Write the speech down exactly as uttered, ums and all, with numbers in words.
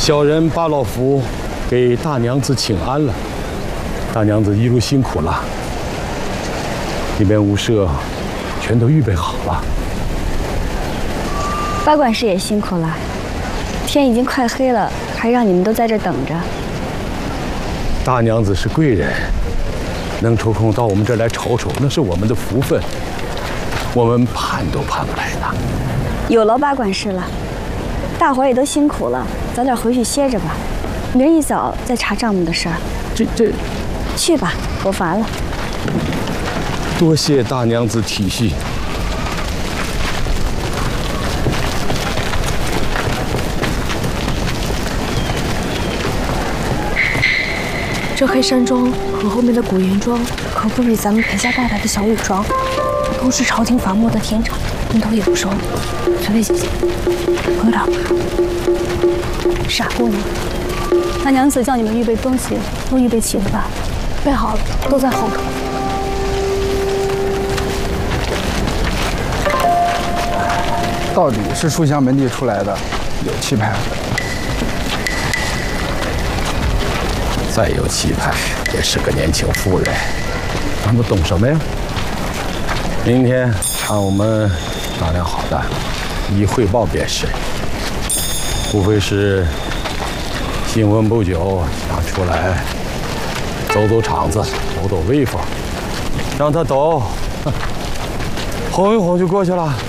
小人把老夫给大娘子请安了。大娘子一路辛苦了，那边屋舍全都预备好了。 八管事也辛苦了，天已经快黑了，还让你们都在这等着。 大娘子是贵人，能抽空到我们这儿来瞅瞅，那是我们的福分，我们盼都盼不来的。 有劳八管事了，大伙儿也都辛苦了，早点回去歇着吧，明儿一早再查账目的事儿。 这这， 去吧，我烦了。 多谢大娘子体恤。 这黑山庄和后面的古岩庄可不比咱们裴家带来的小雨庄，都是朝廷伐没的天场，人头也不收。随便行行，我有点怕。 傻姑娘，大娘子叫你们预备东西，都预备齐了吧？备好了，都在后头。 到底是书香门第出来的，有气派。 再有气派，也是个年轻妇人。他们懂什么呀？明天让我们商量好的，一汇报便是。无非是新婚不久，想出来走走场子，抖抖威风，让他抖，哼，哄一哄就过去了。